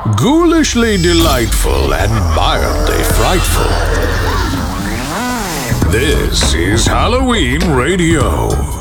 Ghoulishly delightful and mildly frightful. This is Halloween Radio.